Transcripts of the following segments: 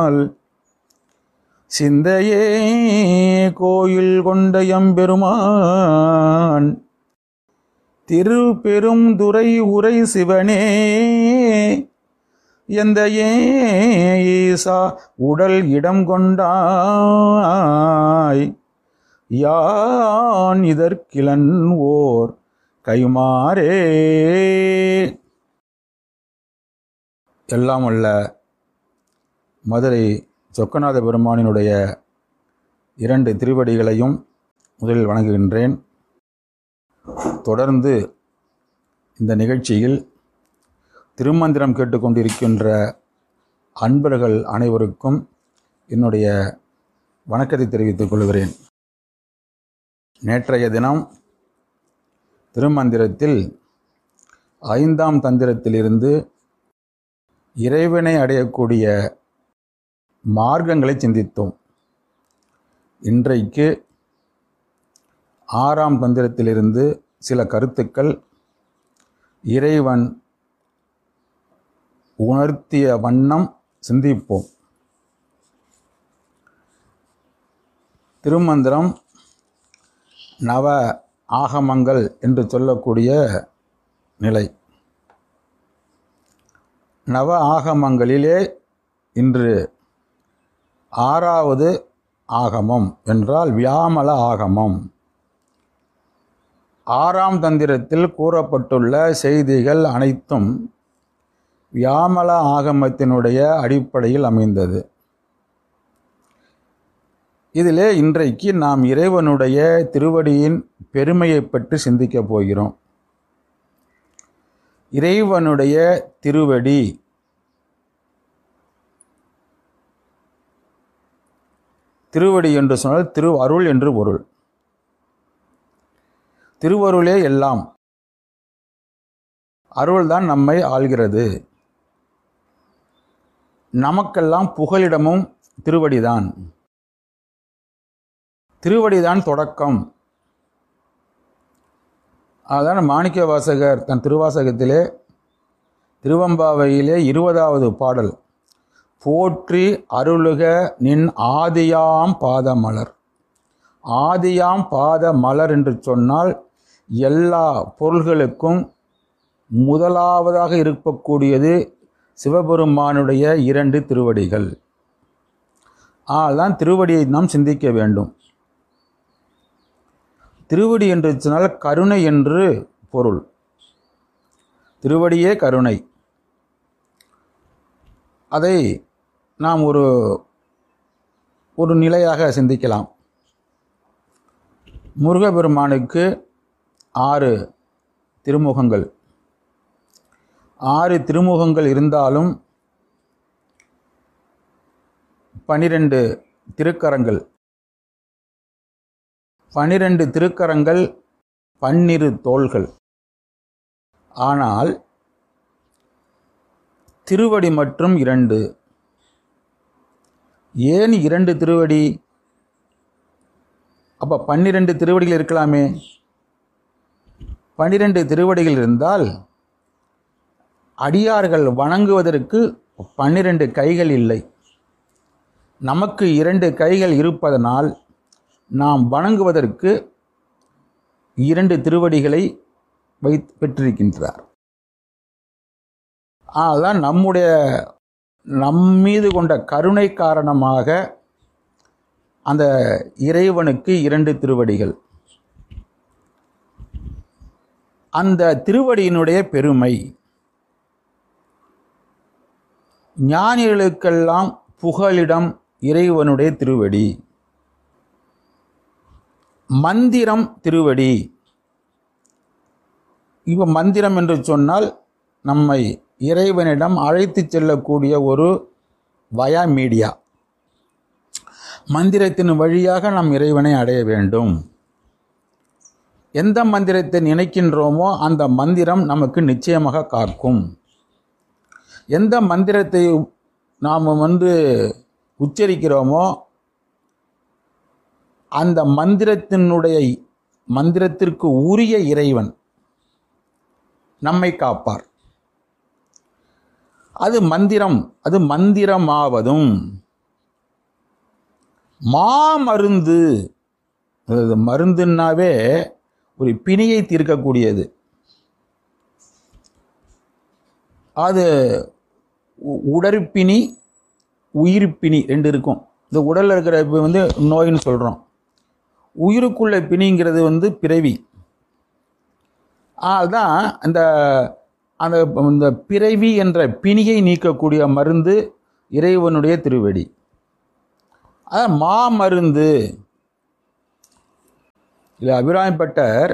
கொண்டால் சிந்தையே கோயில் கொண்ட எம்பெருமான் திருப்பெருந்துறை உரை சிவனே எந்த ஈசா உடல் இடம் கொண்டாய் யான் இதற்கிலன் ஓர் கைமாறே. எல்லாம் அல்ல மதுரை சொக்கநாத பெருமானினுடைய 2 திருவடிகளையும் முதலில் வணங்குகின்றேன். தொடர்ந்து இந்த நிகழ்ச்சியில் திருமந்திரம் கேட்டுக்கொண்டிருக்கின்ற அன்பர்கள் அனைவருக்கும் என்னுடைய வணக்கத்தை தெரிவித்துக் கொள்கிறேன். நேற்றைய தினம் திருமந்திரத்தில் 5ஆம் தந்திரத்திலிருந்து இறைவனை அடையக்கூடிய மார்க்கங்களை சிந்தித்தோம். இன்றைக்கு 6ஆம் தந்திரத்திலிருந்து சில கருத்துக்கள் இறைவன் உணர்த்திய வண்ணம் சிந்திப்போம். திருமந்திரம் நவ ஆகமங்கள் என்று சொல்லக்கூடிய நிலை. நவ ஆகமங்களிலே இன்று 6வது ஆகமம் என்றால் வியாமல ஆகமம். 6ஆம் தந்திரத்தில் கூறப்பட்டுள்ள செய்திகள் அனைத்தும் வியாமல ஆகமத்தினுடைய அடிப்படையில் அமைந்தது. இதிலே இன்றைக்கு நாம் இறைவனுடைய திருவடியின் பெருமையை பற்றி சிந்திக்கப் போகிறோம். இறைவனுடைய திருவடி திருவடி என்று சொன்னால் திருவருள் என்று பொருள். திருவருளே எல்லாம். அருள்தான் நம்மை ஆள்கிறது. நமக்கெல்லாம் புகலிடமும் திருவடிதான். திருவடிதான் தொடக்கம். அதான் மாணிக்க வாசகர் தன் திருவாசகத்திலே திருவம்பாவையிலே 20வது பாடல், போற்றி அருளுக நின் ஆதியாம் பாதமலர். ஆதியாம் பாத மலர் என்று சொன்னால் எல்லா பொருள்களுக்கும் முதலாவதாக இருக்கக்கூடியது சிவபெருமானுடைய 2 திருவடிகள். அதுதான் திருவடியை நாம் சிந்திக்க வேண்டும். திருவடி என்று சொன்னால் கருணை என்று பொருள். திருவடியே கருணை. அதை நாம் ஒரு நிலையாக சிந்திக்கலாம். முருகப்பெருமானுக்கு 6 திருமுகங்கள். 6 திருமுகங்கள் இருந்தாலும் 12 திருக்கரங்கள். 12 திருக்கரங்கள் 12 தோள்கள். ஆனால் திருவடி மற்றும் 2. ஏன் 2 திருவடி? அப்போ 12 திருவடிகள் இருக்கலாமே. 12 திருவடிகள் இருந்தால் அடியார்கள் வணங்குவதற்கு 12 கைகள் இல்லை. நமக்கு 2 கைகள் இருப்பதனால் நாம் வணங்குவதற்கு 2 திருவடிகளை பெற்றிருக்கின்றார். அதுதான் நம்மீது கொண்ட கருணை காரணமாக அந்த இறைவனுக்கு 2 திருவடிகள். அந்த திருவடியினுடைய பெருமை ஞானிகளுக்கெல்லாம் புகலிடம் இறைவனுடைய திருவடி. மந்திரம் திருவடி. இப்போ மந்திரம் என்று சொன்னால் நம்மை இறைவனிடம் அழைத்து செல்லக்கூடிய ஒரு வயா மீடியா. மந்திரத்தின் வழியாக நாம் இறைவனை அடைய வேண்டும். எந்த மந்திரத்தை நினைக்கின்றோமோ அந்த மந்திரம் நமக்கு நிச்சயமாக காக்கும். எந்த மந்திரத்தை நாம் உச்சரிக்கிறோமோ அந்த மந்திரத்திற்கு உரிய இறைவன் நம்மை காப்பார். அது மந்திரமாவதும் மாமருந்து. மருந்துன்னாவே ஒரு பிணியை தீர்க்கக்கூடியது. அது உடற்பிணி, உயிர்ப்பிணி ரெண்டு இருக்கும். இந்த உடலில் இருக்கிற நோயின்னு சொல்கிறோம். உயிருக்குள்ள பிணிங்கிறது பிறவி. அதுதான் அந்த அந்த பிறவி என்ற பிணியை நீக்கக்கூடிய மருந்து இறைவனுடைய திருவடி. அதான் மாமருந்து. இல்லை, அபிராமிப்பட்டர்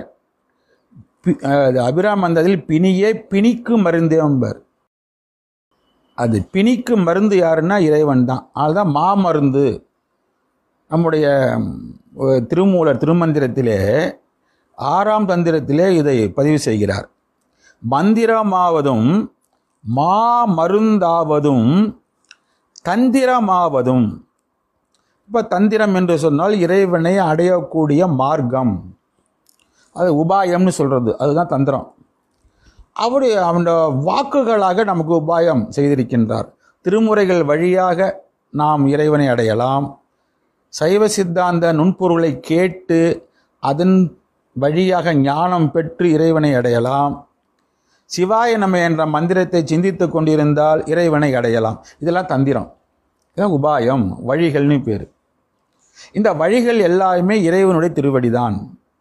அபிராம மந்தத்தில் பிணியே பிணிக்கு மருந்து என்பர். அது பிணிக்கு மருந்து யாருன்னா இறைவன் தான். அதுதான் மாமருந்து. நம்முடைய திருமூலர் திருமந்திரத்திலே 6ஆம் தந்திரத்திலே இதை பதிவு செய்கிறார். மந்திரமாவதும் மாமருந்தாவதும் தந்திரமாவதும். இப்போ தந்திரம் என்று சொன்னால் இறைவனை அடையக்கூடிய மார்க்கம், அது உபாயம்னு சொல்கிறது, அதுதான் தந்திரம். அவருடைய வாக்குகளாக நமக்கு உபாயம் செய்திருக்கின்றார். திருமுறைகள் வழியாக நாம் இறைவனை அடையலாம். சைவ சித்தாந்த நுண்பொருளை கேட்டு அதன் வழியாக ஞானம் பெற்று இறைவனை அடையலாம். சிவாய நம என்ற மந்திரத்தை சிந்தித்து கொண்டிருந்தால் இறைவனை அடையலாம். இதெல்லாம் தந்திரம், இதான் உபாயம், வழிகள்னு பேர். இந்த வழிகள் எல்லாமே இறைவனுடைய திருவடிதான்.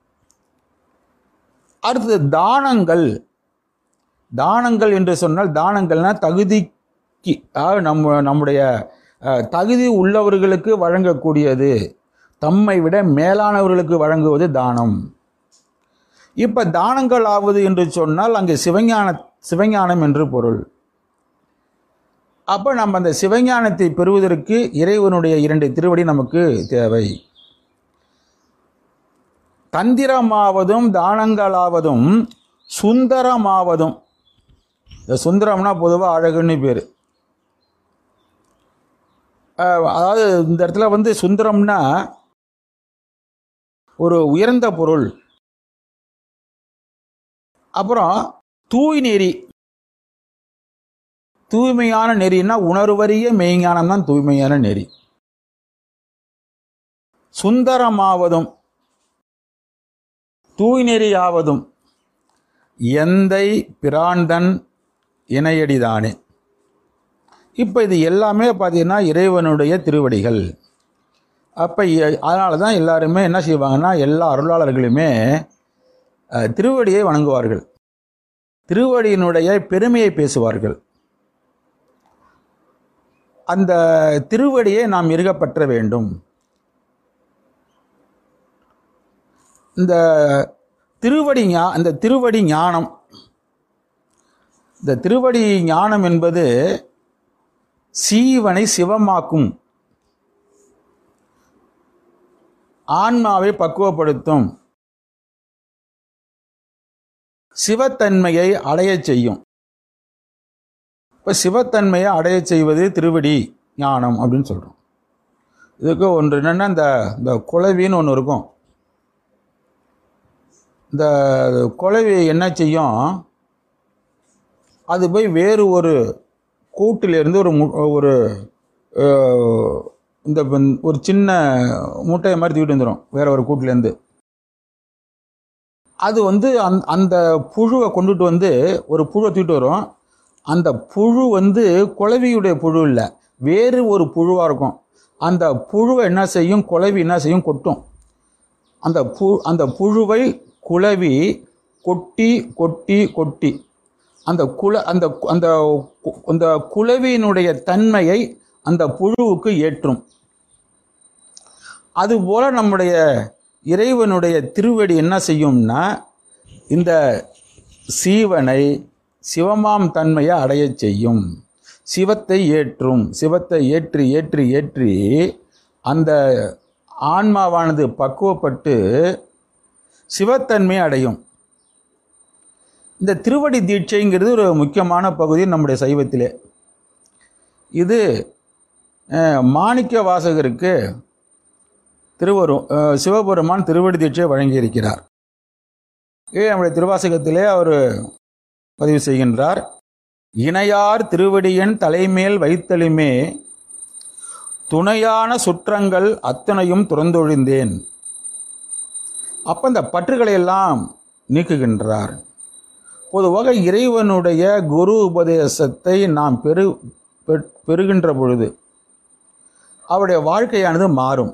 அடுத்தது தானங்கள். தானங்கள் என்று சொன்னால், தானங்கள்னா தகுதிக்கு, நம்முடைய தகுதி உள்ளவர்களுக்கு வழங்கக்கூடியது, தம்மை விட மேலானவர்களுக்கு வழங்குவது தானம். இப்போ தானங்கள் ஆவது என்று சொன்னால் அங்கே சிவஞானம் என்று பொருள். அப்போ நம்ம அந்த சிவஞானத்தை பெறுவதற்கு இறைவனுடைய 2 திருவடி நமக்கு தேவை. தந்திரமாவதும் தானங்களாவதும் சுந்தரமாவதும். இந்த சுந்தரம்னா பொதுவாக அழகுன்னு பேர். அதாவது இந்த இடத்துல சுந்தரம்னா ஒரு உயர்ந்த பொருள். அப்புறம் தூய் நெறி. தூய்மையான நெறின்னா உணர்வறிய மெய்ஞானம் தான் தூய்மையான நெறி. சுந்தரமாவதும் தூய் நெறியாவதும் எந்தை பிரான்தன் இணையடிதானே. இப்போ இது எல்லாமே பார்த்தீங்கன்னா இறைவனுடைய திருவடிகள். அப்போ அதனால தான் எல்லாருமே என்ன செய்வாங்கன்னா, எல்லா அருளாளர்களுமே திருவடியை வணங்குவார்கள், திருவடியினுடைய பெருமையை பேசுவார்கள். அந்த திருவடியை நாம் இறுகப்பற்ற வேண்டும். இந்த திருவடி ஞானம், இந்த திருவடி ஞானம் என்பது சீவனை சிவமாக்கும், ஆன்மாவை பக்குவப்படுத்தும், சிவத்தன்மையை அடைய செய்யும். இப்போ சிவத்தன்மையை அடைய செய்வது திருவடி ஞானம் அப்படின்னு சொல்கிறோம். இதுக்கு ஒன்று என்னென்னா, இந்த குளவின்னு ஒன்று இருக்கும். இந்த குளவி என்ன செய்யும், அது போய் வேறு ஒரு கூட்டிலிருந்து ஒரு இந்த ஒரு சின்ன முட்டையை மாதிரி தூக்கிட்டு வந்துடும் வேற ஒரு கூட்டிலேருந்து. அது அந்த புழுவை கொண்டுட்டு ஒரு புழுவை தூக்கிட்டு வரும். அந்த புழு குளவியுடைய புழு இல்லை, வேறு ஒரு புழுவாக இருக்கும். அந்த புழுவை என்ன செய்யும், குளவி என்ன செய்யும், கொட்டும். அந்த புழுவை குளவி கொட்டி கொட்டி கொட்டி அந்த குளவியினுடைய தன்மையை அந்த புழுவுக்கு ஏற்றும். அதுபோல நம்முடைய இறைவனுடைய திருவடி என்ன செய்யும்னா, இந்த சீவனை சிவமாம் தன்மையை அடைய செய்யும், சிவத்தை ஏற்றும். சிவத்தை ஏற்றி ஏற்றி ஏற்றி அந்த ஆன்மாவானது பக்குவப்பட்டு சிவத்தன்மையை அடையும். இந்த திருவடி தீட்சைங்கிறது ஒரு முக்கியமான பகுதி நம்முடைய சைவத்திலே. இது மாணிக்க வாசகருக்கு சிவபெருமான் திருவடி தீட்சை வழங்கியிருக்கிறார். நம்முடைய திருவாசகத்திலே அவர் பதிவு செய்கின்றார். இணையார் திருவடியன் தலைமேல் வைத்தலுமே துணையான சுற்றங்கள் அத்தனையும் துறந்தொழிந்தேன். அப்போ இந்த பற்றுகளை எல்லாம் நீக்குகின்றார். பொதுவாக இறைவனுடைய குரு உபதேசத்தை நாம் பெறுகின்ற பொழுது அவருடைய வாழ்க்கையானது மாறும்.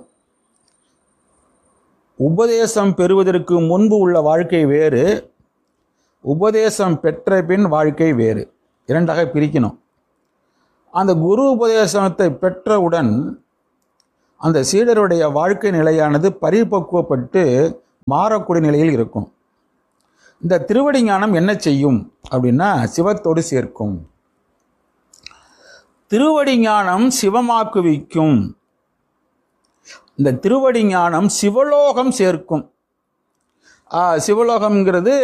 உபதேசம் பெறுவதற்கு முன்பு உள்ள வாழ்க்கை வேறு, உபதேசம் பெற்ற பின் வாழ்க்கை வேறு, இரண்டாக பிரிக்கணும். அந்த குரு உபதேசத்தை பெற்றவுடன் அந்த சீடருடைய வாழ்க்கை நிலையானது பரிபக்குவப்பட்டு மாறக்கூடிய நிலையில் இருக்கும். இந்த திருவடி ஞானம் என்ன செய்யும் அப்படின்னா சிவத்தோடு சேர்க்கும். திருவடி ஞானம் சிவமாக்குவிக்கும். இந்த திருவடி ஞானம் சிவலோகம் சேர்க்கும். சிவலோகம்ங்கிறது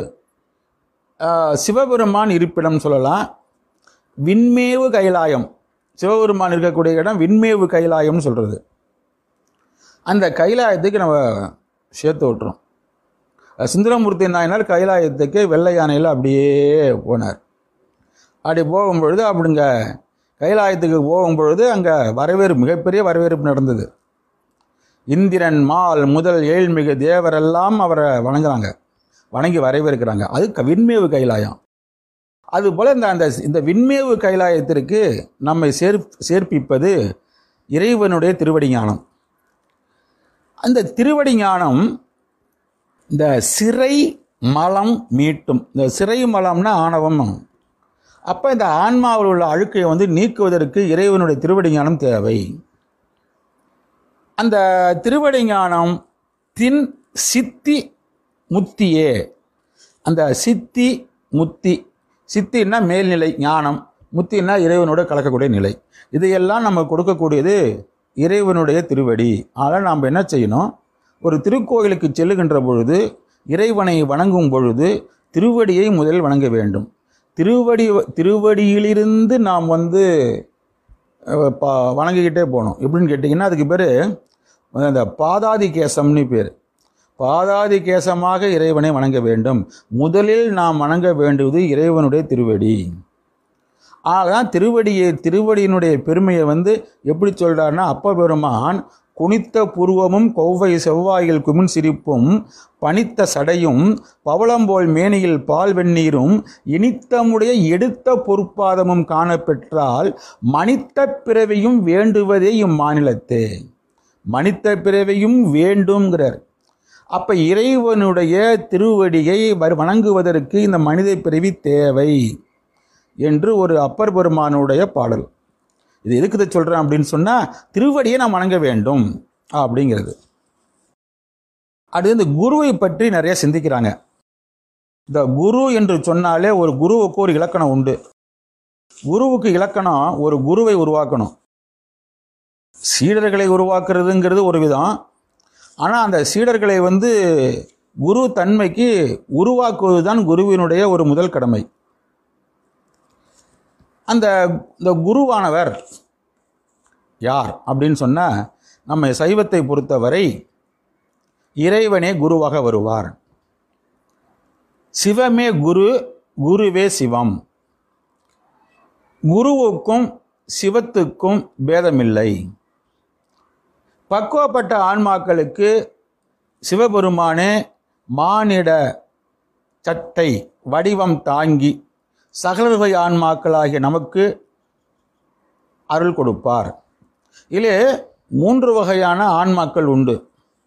சிவபெருமான் இருப்பிடம் சொல்லலாம். விண்மேவு கைலாயம், சிவபெருமான் இருக்கக்கூடிய இடம் விண்மேவு கைலாயம்னு சொல்கிறது. அந்த கைலாயத்துக்கு நம்ம சேர்த்து விட்டுறோம். சுந்தரமூர்த்தி நாயனார் கைலாயத்துக்கு வெள்ளை யானையில் அப்படியே போனார். அப்படி போகும்பொழுது அப்படிங்க கைலாயத்துக்கு போகும்பொழுது அங்கே மிகப்பெரிய வரவேற்பு நடந்தது. இந்திரன் மால் முதல் ஏழ்மிகு தேவரெல்லாம் அவரை வணங்கி வரவேற்கிறாங்க. அது விண்மேவு கைலாயம். அதுபோல் இந்த விண்மேவு கைலாயத்திற்கு நம்மை சேர்ப்பிப்பது இறைவனுடைய திருவடி ஞானம். அந்த திருவடி ஞானம் இந்த சிறை மலம் மீட்டும். இந்த சிறை மலம்னா ஆணவம். அப்போ இந்த ஆன்மாவில் உள்ள அழுக்கை நீக்குவதற்கு இறைவனுடைய திருவடி ஞானம் தேவை. அந்த திருவடி ஞானம் சித்தி முத்தியே. அந்த சித்தி முத்தி, சித்தின்னா மேல்நிலை ஞானம், முத்தின்னா இறைவனோட கலக்கக்கூடிய நிலை. இதையெல்லாம் நம்ம கொடுக்கக்கூடியது இறைவனுடைய திருவடி. அதனால் நாம் என்ன செய்யணும், ஒரு திருக்கோயிலுக்கு செல்லுகின்ற பொழுது, இறைவனை வணங்கும் பொழுது திருவடியை முதலில் வணங்க வேண்டும். திருவடியிலிருந்து நாம் வணங்கிக்கிட்டே போகணும். எப்படின்னு கேட்டிங்கன்னா அதுக்கு பேர் அந்த பாதாதி கேசம்னு பேர். பாதாதி கேசமாக இறைவனை வணங்க வேண்டும். முதலில் நாம் வணங்க வேண்டுவது இறைவனுடைய திருவடி. ஆகதான் திருவடியினுடைய பெருமையை எப்படி சொல்கிறார்னா, அப்ப பெருமான் குனித்த புருவமும் கொவ்வை செவ்வாயில் குமின் சிரிப்பும் பனித்த சடையும் பவளம்போல் மேனியில் பால் வெந்நீரும் இனித்தமுடைய எடுத்த பொற்பாதமும் காணப்பெற்றால் மனித்த பிறவையும் வேண்டுவதே இம்மாநிலத்தே. மனித பிறவையும் வேண்டும்ங்கிறார். அப்போ இறைவனுடைய திருவடியை வணங்குவதற்கு இந்த மனித பிறவி தேவை என்று ஒரு அப்பர் பெருமானுடைய பாடல். இது எதுக்கு சொல்கிறேன் அப்படின்னு சொன்னால், திருவடியை நாம் வணங்க வேண்டும் அப்படிங்கிறது. அடுத்து இந்த குருவை பற்றி நிறைய சிந்திக்கிறாங்க. இந்த குரு என்று சொன்னாலே ஒரு குருவுக்கு ஒரு இலக்கணம் உண்டு. குருவுக்கு இலக்கணம் ஒரு குருவை உருவாக்கணும். சீடர்களை உருவாக்குறதுங்கிறது ஒரு விதம். ஆனால் அந்த சீடர்களை குரு தன்மைக்கு உருவாக்குவது தான் குருவினுடைய ஒரு முதல் கடமை. இந்த குருவானவர் யார் அப்படின்னு சொன்னால், நம்ம சைவத்தை பொறுத்தவரை இறைவனே குருவாக வருவார். சிவமே குரு, குருவே சிவம். குருவுக்கும் சிவத்துக்கும் பேதமில்லை. பக்குவப்பட்ட ஆன்மாக்களுக்கு சிவபெருமானே மானிட சட்டை வடிவம் தாங்கி சகலவகை ஆன்மாக்களாகிய நமக்கு அருள் கொடுப்பார். இதிலே 3 வகையான ஆன்மாக்கள் உண்டு.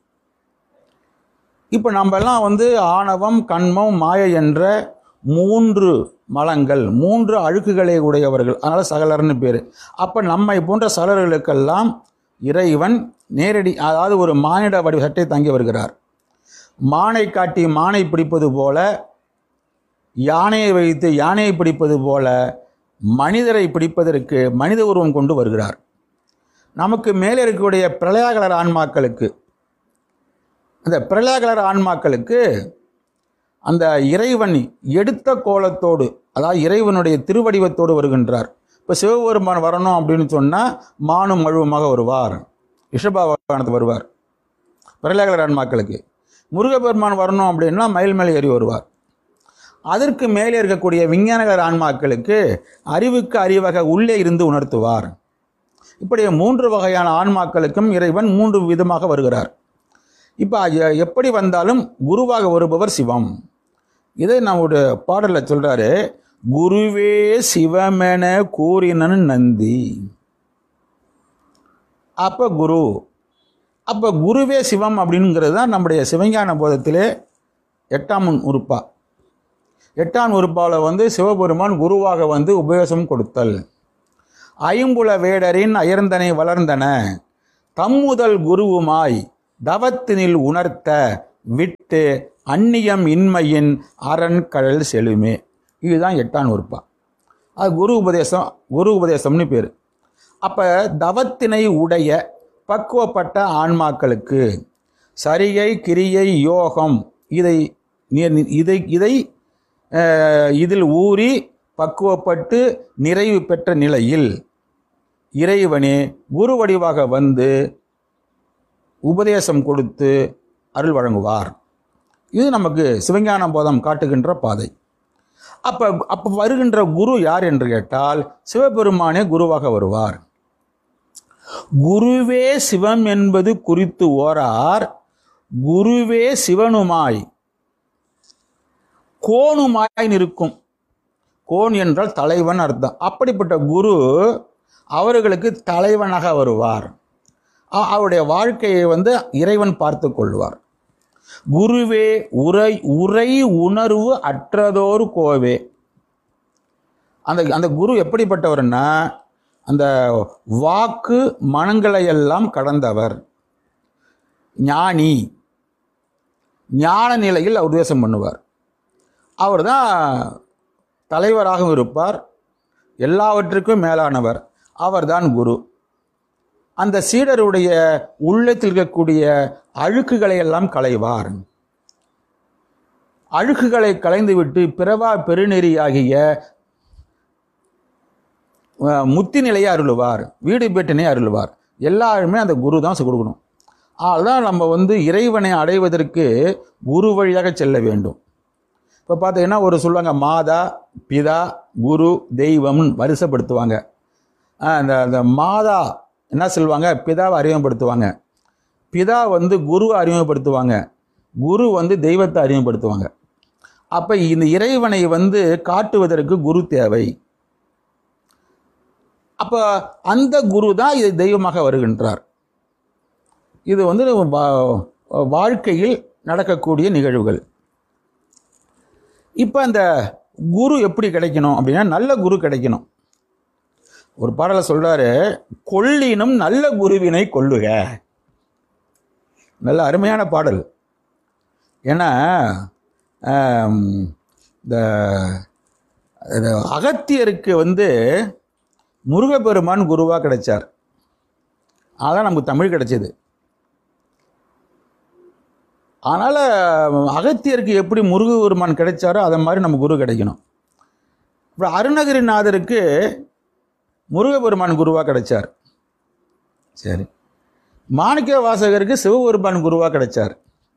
இப்போ நம்மெல்லாம் ஆணவம், கண்மம், மாயை என்ற 3 மலங்கள், 3 அழுக்குகளை உடையவர்கள். அதனால் சகலர்னு பேர். அப்போ நம்மை போன்ற சகலர்களுக்கெல்லாம் இறைவன் நேரடி, அதாவது ஒரு மானிட வடிவ சட்டை தங்கி வருகிறார். மானை காட்டி மானை பிடிப்பது போல, யானையை வைத்து யானையை பிடிப்பது போல மனிதரை பிடிப்பதற்கு மனித உருவம் கொண்டு வருகிறார். நமக்கு மேலே இருக்கக்கூடிய பிரளயகலர் ஆன்மாக்களுக்கு, அந்த பிரளயகலர் ஆன்மாக்களுக்கு அந்த இறைவன் எடுத்த கோலத்தோடு, அதாவது இறைவனுடைய திருவடிவத்தோடு வருகின்றார். இப்போ சிவபெருமான் வரணும் அப்படின்னு சொன்னால் மானும் மழுவுமாக வருவார், ரிஷபாவாகனத்து வருவார் பிரளயகலர் ஆன்மாக்களுக்கு. முருகப்பெருமான் வரணும் அப்படின்னா மயில் மேலே ஏறி வருவார். அதற்கு மேலே இருக்கக்கூடிய விஞ்ஞானகலர் ஆன்மாக்களுக்கு அறிவுக்கு அறிவாக உள்ளே இருந்து உணர்த்துவார். இப்படி 3 வகையான ஆன்மாக்களுக்கும் இறைவன் 3 விதமாக வருகிறார். இப்போ எப்படி வந்தாலும் குருவாக வருபவர் சிவம். இதை நம்முடைய பாடலில் சொல்றாரு, குருவே சிவமென கூறினன் நந்தி. அப்போ குருவே சிவம் அப்படிங்கிறது தான் நம்முடைய சிவஞான போதத்திலே 8ஆம் உறுப்பா. 8ஆம் உறுப்பாவில் சிவபெருமான் குருவாக உபதேசம் கொடுத்தல். ஐம்புல வேடரின் அயர்ந்தனை வளர்ந்தன தம்முதல் குருவுமாய் தவத்தினில் உணர்த்த விட்டு அந்நியம் இன்மையின் அரண் கடல் செலுமே. இதுதான் 8ஆம் உறுப்பா. அது குரு உபதேசம்னு பேர். அப்போ தவத்தினை உடைய பக்குவப்பட்ட ஆன்மாக்களுக்கு சரியை கிரியை யோகம் இதில் ஊறி பக்குவப்பட்டு நிறைவு பெற்ற நிலையில் இறைவனே குரு வடிவாக உபதேசம் கொடுத்து அருள் வழங்குவார். இது நமக்கு சிவஞான போதம் காட்டுகின்ற பாதை. அப்போ வருகின்ற குரு யார் என்று கேட்டால் சிவபெருமானே குருவாக வருவார். குருவே சிவம் என்பது குறித்து ஓரார் குருவே சிவனுமாய் கோணுமாய் நிற்கும். கோன் என்றால் தலைவன் அர்த்தம். அப்படிப்பட்ட குரு அவர்களுக்கு தலைவனாக வருவார். அவருடைய வாழ்க்கையை இறைவன் பார்த்து கொள்வார். குருவே உரை உணர்வு அற்றதோர் கோவே. அந்த குரு எப்படிப்பட்டவர்னா அந்த வாக்கு மனங்களை எல்லாம் கடந்தவர், ஞானி, ஞான நிலையில் உபதேசம் பண்ணுவார். அவர் தான் தலைவராகவும் இருப்பார், எல்லாவற்றுக்கும் மேலானவர். அவர்தான் குரு. அந்த சீடருடைய உள்ளத்தில் இருக்கக்கூடிய அழுக்குகளை எல்லாம் களைவார். அழுக்குகளை களைந்துவிட்டு பிறவா பெருநெறியாகிய முத்தி நிலையை அருளுவார், வீடு பேட்டினை அருளுவார். எல்லாருமே அந்த குரு தான் கொடுக்கணும். அதுதான் நம்ம இறைவனை அடைவதற்கு குரு வழியாக செல்ல வேண்டும். இப்போ பார்த்தீங்கன்னா சொல்லுவாங்க மாதா பிதா குரு தெய்வம்னு வரிசைப்படுத்துவாங்க. அந்த மாதா என்ன சொல்லுவாங்க, பிதாவை அறிமுகப்படுத்துவாங்க. பிதா குருவை அறிமுகப்படுத்துவாங்க. குரு தெய்வத்தை அறிமுகப்படுத்துவாங்க. அப்போ இந்த இறைவனை காட்டுவதற்கு குரு தேவை. அப்போ அந்த குரு தான் இது தெய்வமாக வருகின்றார். இது வாழ்க்கையில் நடக்கக்கூடிய நிகழ்வுகள். இப்போ அந்த குரு எப்படி கிடைக்கணும் அப்படின்னா, நல்ல குரு கிடைக்கணும். ஒரு பாடலை சொல்றாரு, கொள்ளினும் நல்ல குருவினை கொள்ளுக. நல்ல அருமையான பாடல். ஏன்னா இந்த அகத்தியருக்கு முருகப்பெருமான் குருவாக கிடைச்சார். அதான் நமக்கு தமிழ் கிடைச்சது. அதனால் அகத்தியருக்கு எப்படி முருகப்பெருமான் கிடைச்சாரோ அதை மாதிரி நம்ம குரு கிடைக்கணும். இப்போ அருணகிரிநாதருக்கு முருகப்பெருமான் குருவாக கிடைச்சார். சரி, மாணிக்க வாசகருக்கு சிவபெருமான் குருவாக கிடைச்சார்.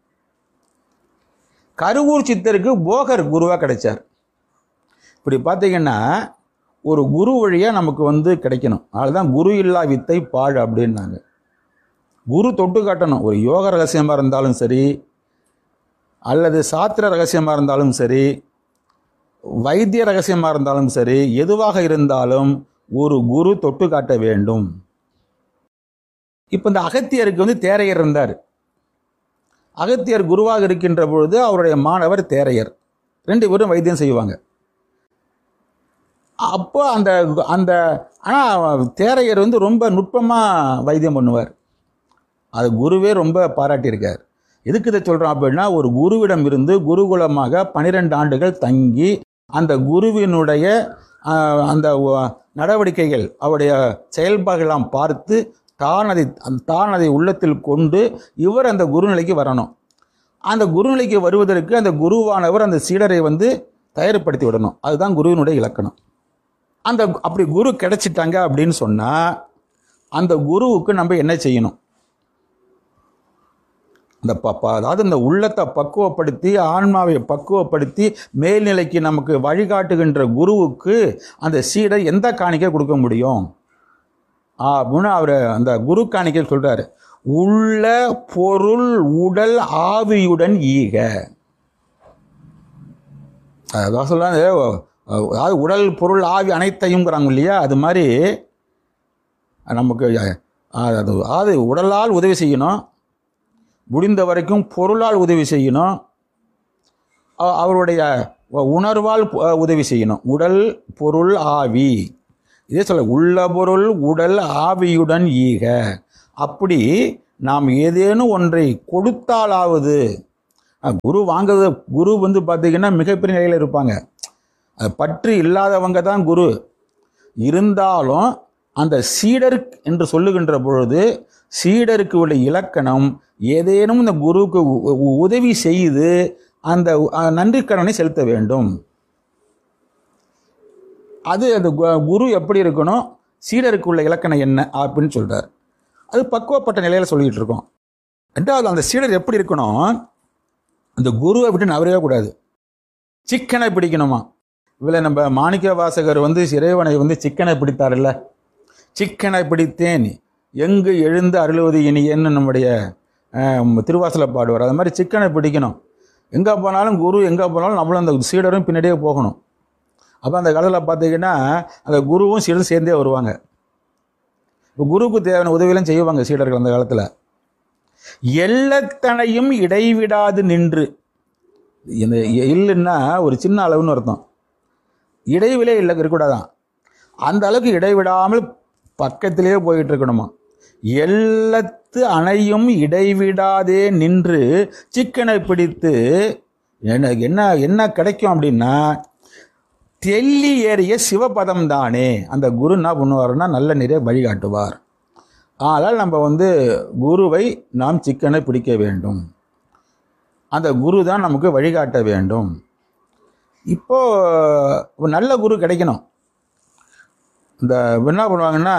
கருவூர் சித்தருக்கு போகர் குருவாக கிடைச்சார். இப்படி பார்த்தீங்கன்னா ஒரு குரு வழியாக நமக்கு கிடைக்கணும். அதுதான் குரு இல்லா வித்தை பாழ் அப்படின்னாங்க. குரு தொட்டு காட்டணும். ஒரு யோக ரகசியமாக இருந்தாலும் சரி, அல்லது சாத்திர ரகசியமாக இருந்தாலும் சரி, வைத்திய ரகசியமாக இருந்தாலும் சரி, எதுவாக இருந்தாலும் ஒரு குரு தொட்டு காட்ட வேண்டும். இப்போ இந்த அகத்தியருக்கு தேரையர் இருந்தார். அகத்தியர் குருவாக இருக்கின்ற பொழுது அவருடைய மாணவர் தேரையர். 2 பேரும் வைத்தியம் செய்வாங்க. அப்போ அந்த ஆனால் தேரையர் ரொம்ப நுட்பமாக வைத்தியம் பண்ணுவார். அது குருவே ரொம்ப பாராட்டியிருக்கார். எதுக்கு இதை சொல்கிறோம் அப்படின்னா, ஒரு குருவிடம் இருந்து குருகுலமாக 12 ஆண்டுகள் தங்கி அந்த குருவினுடைய அந்த நடவடிக்கைகள், அவருடைய செயல்பாடுகளாம் பார்த்து தான் அதை உள்ளத்தில் கொண்டு இவர் அந்த குருநிலைக்கு வரணும். அந்த குருநிலைக்கு வருவதற்கு அந்த குருவானவர் அந்த சீடரை தயார்படுத்தி விடணும். அதுதான் குருவினுடைய இலக்கணம். அப்படி குரு கிடைச்சிட்டாங்க அப்படின்னு சொன்னால் அந்த குருவுக்கு நம்ம என்ன செய்யணும்? அதாவது இந்த உள்ளத்தை பக்குவப்படுத்தி, ஆன்மாவை பக்குவப்படுத்தி மேல்நிலைக்கு நமக்கு வழிகாட்டுகின்ற குருவுக்கு அந்த சீடர் எந்த காணிக்கை கொடுக்க முடியும்? அப்படின்னு அவர் அந்த குரு காணிக்கை சொல்கிறார். உள்ள பொருள் உடல் ஆவியுடன் ஈக. அதான் சொல்கிறாங்க, அதாவது உடல் பொருள் ஆவி அனைத்தையும்ங்கிறாங்க இல்லையா, அது மாதிரி நமக்கு அது உடலால் உதவி செய்யணும், முடிந்த வரைக்கும் பொருளால் உதவி செய்யணும், அவருடைய உணர்வால் உதவி செய்யணும். உடல் பொருள் ஆவி, இதே சொல்ல உள்ள பொருள் உடல் ஆவியுடன் ஈக. அப்படி நாம் ஏதேனும் ஒன்றை கொடுத்தாலாவது, குரு வாங்குறது, குரு வந்து பார்த்திங்கன்னா மிகப்பெரிய நிலையில் இருப்பாங்க, பற்று இல்லாதவங்க தான் குரு. இருந்தாலும் அந்த சீடர் என்று சொல்லுகின்ற பொழுது சீடருக்கு உள்ள இலக்கணம் ஏதேனும் இந்த குருவுக்கு உதவி செய்து அந்த நன்றி கடனை செலுத்த வேண்டும். அது அந்த குரு எப்படி இருக்கணும், சீடருக்கு உள்ள இலக்கணம் என்ன அப்படின்னு சொல்கிறார். அது பக்குவப்பட்ட நிலையில் சொல்லிக்கிட்டு இருக்கோம். ரெண்டாவது, அந்த சீடர் எப்படி இருக்கணும், அந்த குருவை விட்டு நவரவே கூடாது, சிக்கனை பிடிக்கணுமா. இதில் நம்ம மாணிக்க வாசகர் வந்து இறைவனை வந்து சிக்கனை பிடித்தார்ல, சிக்கனை பிடித்தேன் எங்கு எழுந்து அருளுவது இனியன்னு நம்முடைய திருவாசலை பாடுவார். அது மாதிரி சிக்கனை பிடிக்கணும். எங்கே போனாலும் குரு எங்கே போனாலும் நம்மளும் அந்த சீடரும் பின்னாடியே போகணும். அப்போ அந்த காலத்தில் பார்த்தீங்கன்னா அந்த குருவும் சீடரும் சேர்ந்தே வருவாங்க. இப்போ குருவுக்கு தேவையான உதவியெல்லாம் செய்வாங்க சீடர்கள் அந்த காலத்தில். எல்லத்தனையும் இடைவிடாது நின்று, இந்த இல்லைன்னா ஒரு சின்ன அளவுன்னு அர்த்தம், இடைவிலே இல்லை இருக்கக்கூடாதான், அந்த அளவுக்கு இடைவிடாமல் பக்கத்திலே போயிட்டு இருக்கணுமா. எல்லத்து அணையும் இடைவிடாதே நின்று சிக்கனை பிடித்து என்ன என்ன கிடைக்கும் அப்படின்னா, தெள்ளி ஏறிய சிவபதம் தானே. அந்த குரு என்ன பண்ணுவார்னா நல்ல நிறைய வழிகாட்டுவார். ஆனால் நம்ம வந்து குருவை நாம் சிக்கனை பிடிக்க வேண்டும், அந்த குரு தான் நமக்கு வழிகாட்ட வேண்டும். இப்போது நல்ல குரு கிடைக்கணும். இந்த என்ன பண்ணுவாங்கன்னா,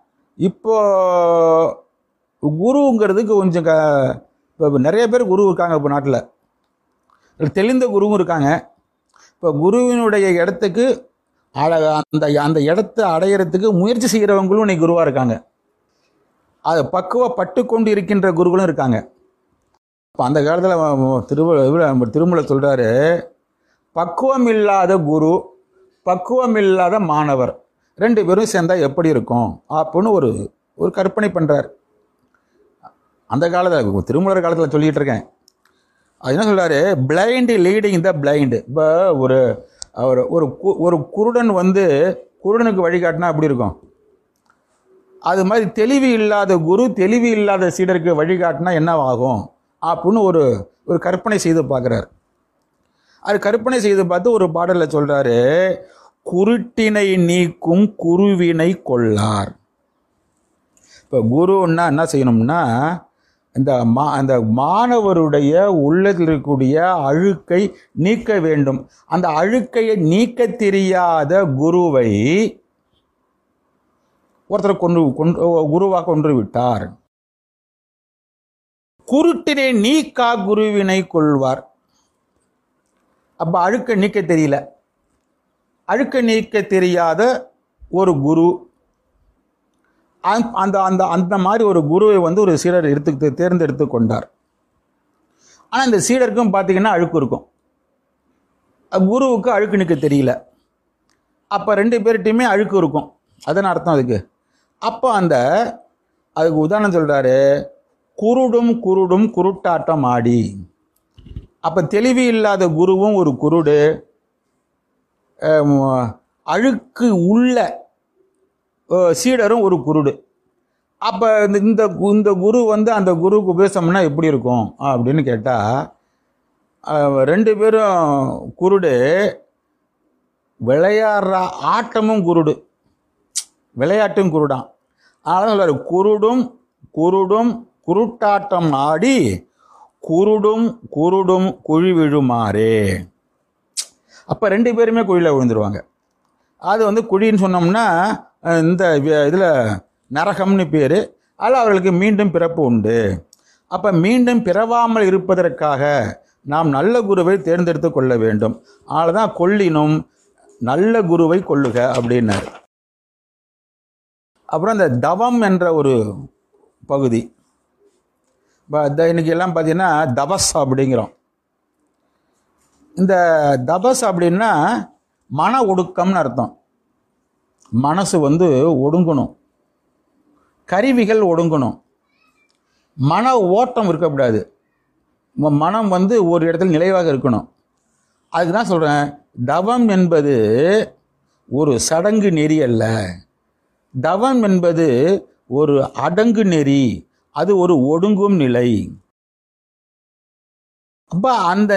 இப்போது குருங்கிறதுக்கு கொஞ்சம் இப்போ நிறைய பேர் குரு இருக்காங்க இப்போ நாட்டில், தெளிந்த குருவும் இருக்காங்க. இப்போ குருவினுடைய இடத்துக்கு அந்த அந்த இடத்த அடையிறதுக்கு முயற்சி செய்கிறவங்களும் இன்னைக்கு குருவாக இருக்காங்க. அது பக்குவப்பட்டு கொண்டு இருக்கின்ற குருக்களும் இருக்காங்க. இப்போ அந்த காலத்தில் திருமலை சொல்கிறாரு, பக்குவம் இல்லாத குரு பக்குவம் இல்லாத மாணவர் ரெண்டு பேரும் சேர்ந்தால் எப்படி இருக்கும் அப்படின்னு ஒரு கற்பனை பண்ணுறார். அந்த காலத்தில் திருமலர் காலத்தில் சொல்லிகிட்டு இருக்கேன். அது என்ன சொல்கிறாரு, பிளைண்டு லீடிங் த பிளைண்டு. இப்போ ஒரு குருடன் வந்து குருடனுக்கு வழிகாட்டினா எப்படி இருக்கும், அது மாதிரி தெளிவு இல்லாத குரு தெளிவு இல்லாத சீடருக்கு வழிகாட்டினா என்ன ஆகும் அப்படின்னு ஒரு கற்பனை செய்து பார்க்குறார். அது கற்பனை செய்து பார்த்து ஒரு பாடலில் சொல்கிறாரு, குருட்டினை நீக்கும் குருவினை கொள்ளார். இப்போ குருன்னா என்ன செய்யணும்னா, அந்த மாணவருடைய உள்ளத்தில் இருக்கக்கூடிய அழுக்கை நீக்க வேண்டும். அந்த அழுக்கையை நீக்க தெரியாத குருவை ஒருத்தர் குருவாக கொன்று விட்டார். குருட்டினை நீக்கா குருவினை கொள்வார். அப்போ அழுக்கை நீக்க தெரியல, அழுக்கை நீக்க தெரியாத ஒரு குரு, அந்த அந்த அந்த மாதிரி ஒரு குருவை வந்து ஒரு சீடர் தேர்ந்தெடுத்து கொண்டார். ஆனால் இந்த சீடருக்கும் பார்த்தீங்கன்னா அழுக்கு இருக்கும், குருவுக்கு அழுக்கு நீக்க தெரியல. அப்போ ரெண்டு பேர்கிட்டையுமே அழுக்கு இருக்கும். அதன் அர்த்தம் அதுக்கு. அப்போ அதுக்கு உதாரணம் சொல்கிறாரு, குருடும் குருடும் குருட்டாட்டம் ஆடி. அப்போ தெளிவு இல்லாத குருவும் ஒரு குருடு, அழுக்கு உள்ள சீடரும் ஒரு குருடு. அப்போ இந்த குரு வந்து அந்த குருவுக்கு உபதேசம்னா எப்படி இருக்கும் அப்படின்னு கேட்டால், ரெண்டு பேரும் குருடு, விளையாடுற ஆட்டமும் குருடு, விளையாட்டும் குருடான். அதனால சொல்றாரு, குருடும் குருடும் குருட்டாட்டம் ஆடி குருடும் குருடும் குழி விழுமாறே. அப்போ ரெண்டு பேருமே குழியில் விழுந்துருவாங்க. அது வந்து குழின்னு சொன்னோம்னா இந்த இதில் நரகம்னு பேர். அதில் அவர்களுக்கு மீண்டும் பிறப்பு உண்டு. அப்போ மீண்டும் பிறவாமல் இருப்பதற்காக நாம் நல்ல குருவை தேர்ந்தெடுத்து கொள்ள வேண்டும். அதனால தான் கொள்ளினும் நல்ல குருவை கொள்ளுக அப்படின்னார். அப்புறம் இந்த தவம் என்ற ஒரு பகுதி. இப்போ இன்னைக்கு எல்லாம் பார்த்தீங்கன்னா தபஸ் அப்படிங்கிறோம். இந்த தபஸ் அப்படின்னா மன ஒடுக்கம்னு அர்த்தம். மனசு ஒடுங்கணும், கருவிகள் ஒடுங்கணும், மன ஓட்டம் இருக்கக்கூடாது, மனம் ஒரு இடத்துல நிலைவாக இருக்கணும். அதுக்கு தான் சொல்கிறேன், தவம் என்பது ஒரு சடங்கு நெறி அல்ல. தவம் என்பது ஒரு அடங்கு நெறி, அது ஒரு ஒடுங்கும் நிலை. அப்போ அந்த